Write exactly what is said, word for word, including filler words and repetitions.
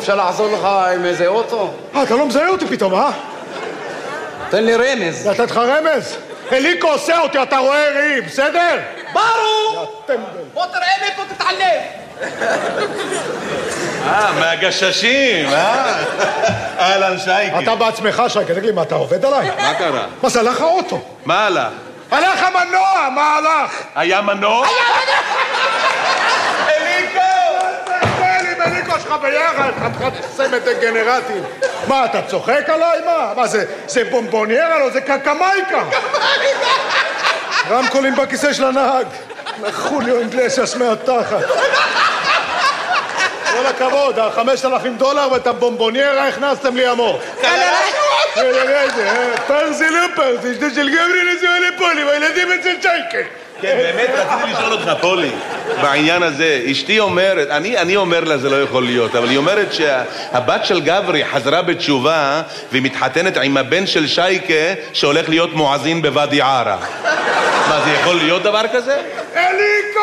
אפשר לעזור לך עם איזה אוטו? אה, אתה לא מזהה אותי פתאום, אה? תן לי רמז. נתת לך רמז? אליקו עושה אותי, אתה רואה ראי, בסדר? ברור! בוא תראה לי פה תתעלם. אה, מהגששים, אה? אהלן שייקי. אתה בעצמך, שייקי, תגיד לי, מה, אתה עובד עליי? מה קרה? מה זה, הלך האוטו? מה הלך? הלך המנוע, מה הלך? היה מנוע? היה מנוע! אליקו! תן לי, אליקו שלך ביחד, חתיכת סמט דגנרטים. מה, אתה צוחק עליי? מה? מה, זה, זה בומבוניירה? לא, זה קקמייקה. רמקולים בכיסא של הנהג. חוליו אינגלסיאס מהתחת. כל הכבוד, החמשת אלפים דולר ואת הבומבוניירה הכנסתם לי עמוק. רגע, רגע, פרזי לא פרזי, שדה של גברי נשואה לפולי, והילדים אצל שייקה. כן, באמת רציתי לשאול אותך, פולי, בעניין הזה. אשתי אומרת, אני, אני אומר לה זה לא יכול להיות, אבל היא אומרת שהבת של גברי חזרה בתשובה והיא מתחתנת עם הבן של שייקה שהולך להיות מואזין בוואדי ערה. מה, זה יכול להיות דבר כזה? אליקו!